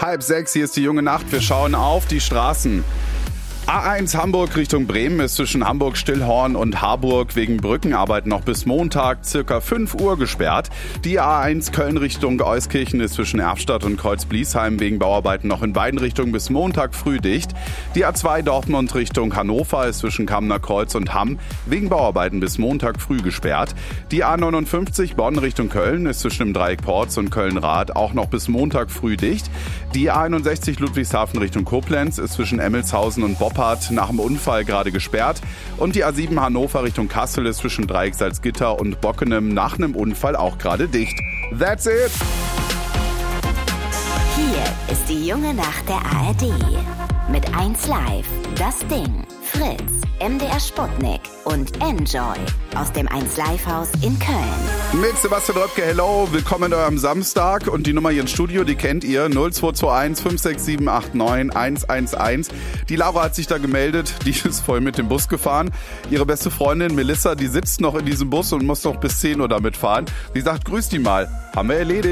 5:30, hier ist die junge Nacht. Wir schauen auf die Straßen. A1 Hamburg Richtung Bremen ist zwischen Hamburg-Stillhorn und Harburg wegen Brückenarbeiten noch bis Montag circa 5 Uhr gesperrt. Die A1 Köln Richtung Euskirchen ist zwischen Erftstadt und Kreuz-Bliesheim wegen Bauarbeiten noch in beiden Richtungen bis Montag früh dicht. Die A2 Dortmund Richtung Hannover ist zwischen Kamener Kreuz und Hamm wegen Bauarbeiten bis Montag früh gesperrt. Die A59 Bonn Richtung Köln ist zwischen dem Dreieck Porz und Köln-Rath auch noch bis Montag früh dicht. Die A61 Ludwigshafen Richtung Koblenz ist zwischen Emmelshausen und Boppard nach dem Unfall gerade gesperrt. Und die A7 Hannover Richtung Kassel ist zwischen Dreieck Salzgitter und Bockenem nach einem Unfall auch gerade dicht. That's it! Hier ist die junge Nacht der ARD. Mit 1 Live, das Ding, Fritz, MDR Sputnik und Enjoy aus dem 1 Live Haus in Köln. Mit Sebastian Röpke, hello, willkommen an eurem Samstag und die Nummer hier ins Studio, die kennt ihr, 0221 567 89 111. Die Laura hat sich da gemeldet, die ist voll mit dem Bus gefahren. Ihre beste Freundin Melissa, die sitzt noch in diesem Bus und muss noch bis 10 Uhr damit fahren. Die sagt, grüß die mal, haben wir erledigt.